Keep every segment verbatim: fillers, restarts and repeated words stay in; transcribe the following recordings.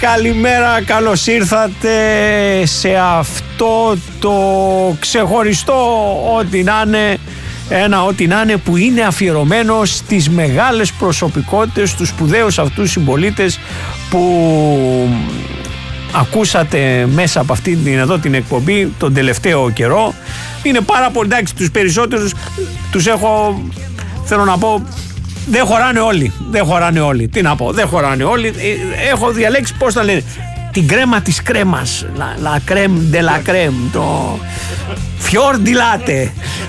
Καλημέρα, καλώς ήρθατε σε αυτό το ξεχωριστό ό,τι να είναι, ένα ό,τι να είναι που είναι αφιερωμένο στις μεγάλες προσωπικότητες, στους σπουδαίους αυτούς συμπολίτες που ακούσατε μέσα από αυτή την εδώ την εκπομπή τον τελευταίο καιρό. Είναι πάρα πολύ, εντάξει, τους περισσότερους τους έχω, θέλω να πω, δεν χωράνε όλοι. Δεν χωράνε όλοι. Τι να πω, δεν χωράνε όλοι. Έχω διαλέξει, πώς τα λένε, την κρέμα της κρέμας. La crème de la crème. Το fior di latte.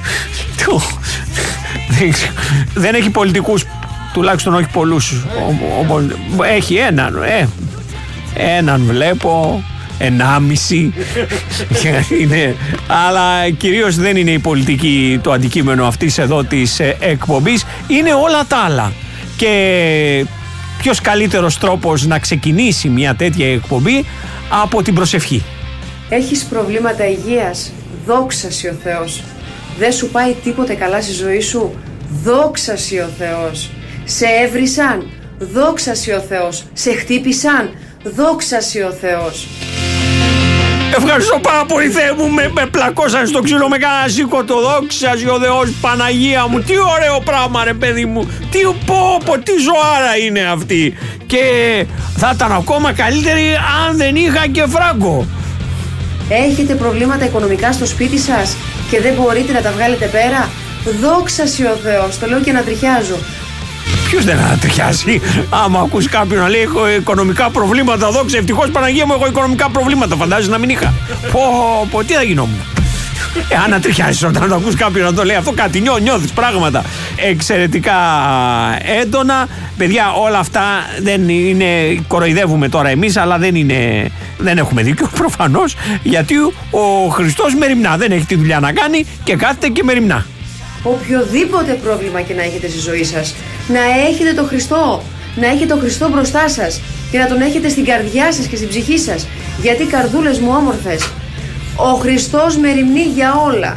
Δεν έχει πολιτικούς, τουλάχιστον όχι πολλούς. Έχει έναν. Ε, έναν βλέπω. Ενάμιση είναι, αλλά κυρίως δεν είναι η πολιτική το αντικείμενο αυτής εδώ της εκπομπής, είναι όλα τα άλλα. Και ποιος καλύτερος τρόπος να ξεκινήσει μια τέτοια εκπομπή από την προσευχή. Έχεις προβλήματα υγείας, δόξα σοι ο Θεός. Δεν σου πάει τίποτε καλά στη ζωή σου, δόξα σοι ο Θεός. Σε έβρισαν, δόξα σοι ο Θεός. Σε χτύπησαν, δόξα σοι ο Θεός. Ευχαριστώ πάρα πολύ, Θεέ μου, με, με πλακώσαν στο ξύλο με κάνα σήκωτο, δόξα σοι ο Θεός, Παναγία μου, τι ωραίο πράγμα ρε παιδί μου, τι πω πω, τι ζωάρα είναι αυτή. Και θα ήταν ακόμα καλύτερη αν δεν είχα και φράγκο. Έχετε προβλήματα οικονομικά στο σπίτι σας και δεν μπορείτε να τα βγάλετε πέρα, δόξα σοι ο Θεός, το λέω και να τριχιάζω. Ποιος δεν ανατριχιάζει? Άμα ακούς κάποιον να λέει έχω οικονομικά προβλήματα, δόξα, ευτυχώς Παναγία μου έχω οικονομικά προβλήματα, φαντάζεσαι να μην είχα? Πω πω, τι θα γινόμουν? Ε, ανατριχιάζεις όταν το ακούς κάποιον να το λέει αυτό, κάτι νιώ, νιώθεις πράγματα εξαιρετικά έντονα. Παιδιά, όλα αυτά δεν είναι, κοροϊδεύουμε τώρα εμείς, αλλά δεν είναι, δεν έχουμε δίκιο προφανώς, γιατί ο Χριστός μεριμνά, δεν έχει τη δουλειά να κάνει και κάθεται και μεριμνά. Οποιοδήποτε πρόβλημα και να έχετε στη ζωή σας, να έχετε τον Χριστό, να έχετε τον Χριστό μπροστά σας και να τον έχετε στην καρδιά σας και στην ψυχή σας, γιατί καρδούλες μου όμορφες, ο Χριστός μεριμνεί για όλα.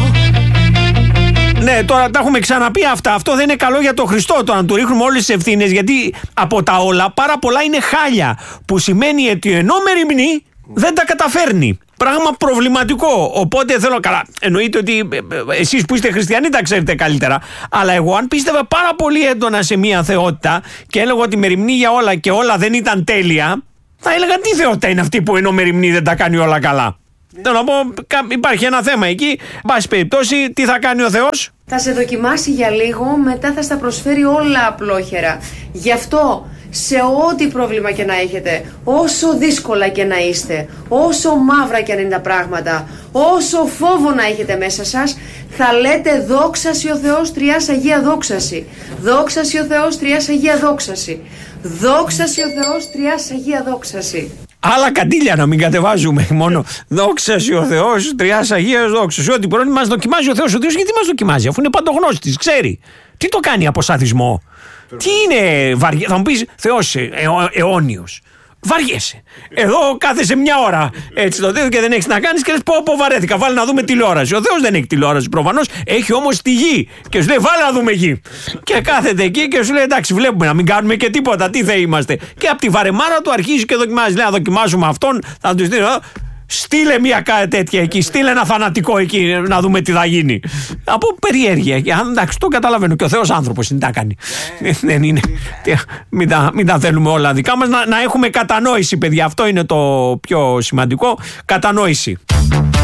Ναι, τώρα τα έχουμε ξαναπεί αυτά. Αυτό δεν είναι καλό για τον Χριστό, το να του ρίχνουμε όλες τις ευθύνες, γιατί από τα όλα πάρα πολλά είναι χάλια, που σημαίνει ότι ενώ μεριμνεί δεν τα καταφέρνει. Πράγμα προβληματικό. Οπότε θέλω, καλά, εννοείται ότι εσείς που είστε χριστιανοί τα ξέρετε καλύτερα. Αλλά εγώ, αν πίστευα πάρα πολύ έντονα σε μια θεότητα και έλεγα ότι μεριμνεί για όλα και όλα δεν ήταν τέλεια, θα έλεγα τι θεότητα είναι αυτή που ενώ μεριμνεί δεν τα κάνει όλα καλά. Θέλω να πω, υπάρχει ένα θέμα εκεί. Εν πάση περιπτώσει, τι θα κάνει ο Θεός? Θα σε δοκιμάσει για λίγο, μετά θα στα προσφέρει όλα απλόχερα. Γι' αυτό, σε ό,τι πρόβλημα και να έχετε, όσο δύσκολα και να είστε, όσο μαύρα και αν είναι τα πράγματα, όσο φόβο να έχετε μέσα σας, θα λέτε δόξα σοι ο Θεός, Τριάς Αγία δόξαση. Δόξα σοι ο Θεός, Τριάς Αγία δόξαση. Δόξα σοι ο Θεός, Τριάς Αγία δόξαση. Άλλα καντήλια να μην κατεβάζουμε. Μόνο δόξα σοι ο Θεός, Τριάς Αγία δόξαση. Ό,τι πρώτη μας δοκιμάζει ο Θεός. Ο Θεός γιατί μας δοκιμάζει, αφού είναι παντογνώστης, ξέρει. Τι το κάνει από σαδισμό? Τι είναι βαριά? Θα μου πεις Θεός αιώ, αιώνιος. Βαριέσαι. Εδώ κάθεσαι μια ώρα έτσι το τέτοιο και δεν έχεις να κάνεις και λες πω πω βαρέθηκα, βάλε να δούμε τηλεόραση. Ο Θεός δεν έχει τηλεόραση προφανώς, έχει όμως τη γη και σου λέει βάλε να δούμε γη. Και κάθεται εκεί και σου λέει εντάξει, βλέπουμε, να μην κάνουμε και τίποτα, τι θα είμαστε. Και από τη βαρεμάρα του αρχίζει και δοκιμάζει. Λέει να δοκιμάσουμε αυτόν, θα του στείλει. Στείλε μια τέτοια εκεί, στείλε ένα θανατικό εκεί να δούμε τι θα γίνει. Από περιέργεια. Εντάξει, το καταλαβαίνω. Και ο Θεός άνθρωπος είναι, τα κάνει. Δεν είναι. Μην τα, μην τα θέλουμε όλα δικά μας. Να, να έχουμε κατανόηση, παιδιά. Αυτό είναι το πιο σημαντικό. Κατανόηση.